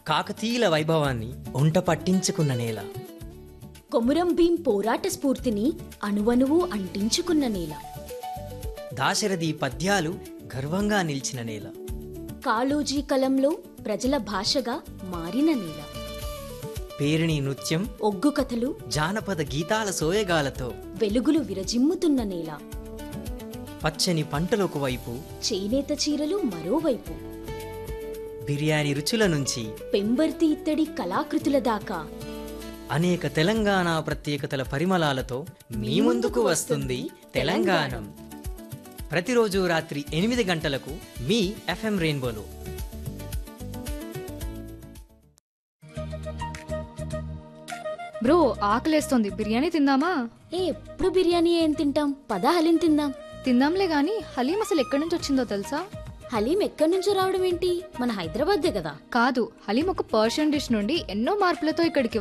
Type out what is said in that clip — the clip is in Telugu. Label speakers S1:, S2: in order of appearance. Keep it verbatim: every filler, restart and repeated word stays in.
S1: కాకతీయుల వైభవాన్ని ఒంట పట్టించుకున్న నేల.
S2: కొమురం భీం పోరాట స్ఫూర్తిని అణువణువు అంటించుకున్న నేల.
S1: దాశరథి పద్యాలు గర్వంగా నిలిచిన నేల.
S2: కాళోజీ కలంలో ప్రజల భాషగా మారిన నేల.
S1: పేరిణి నృత్యం,
S2: ఒగ్గు కథలు,
S1: జానపద గీతాల సోయగాలతో
S2: వెలుగులు విరజిమ్ముతున్న నేల.
S1: పచ్చని పంటలొక వైపు,
S2: చేనేత చీరలు మరోవైపు.
S1: బిర్యానీ రుచుల నుంచి
S2: పెంబర్తి ఇత్తడి కళాకృతుల దాకా
S1: అనేక తెలంగాణ ప్రత్యేకతల పరిమళాలతో మీ ముందుకు వస్తుంది తెలంగాణం. ప్రతిరోజు రాత్రి ఎనిమిది గంటలకు మీ ఎఫ్ఎం రెయిన్బోలో.
S3: బ్రో ఆకలేస్తోంది, బిర్యానీ తిందామా?
S2: ఏ ఎప్పుడు బిర్యానీ ఏం తింటాం, పదా హలీం తిందాం.
S3: తిందాంలే గాని హలీం అసలు ఎక్కడి నుంచి వచ్చిందో తెలుసా?
S2: హలీం ఎక్కడి నుంచో రావడం ఏంటి, మన హైదరాబాద్దే కదా.
S3: కాదు, హలీం ఒక పర్షియన్ డిష్ నుండి ఎన్నో మార్పులతో ఇక్కడికి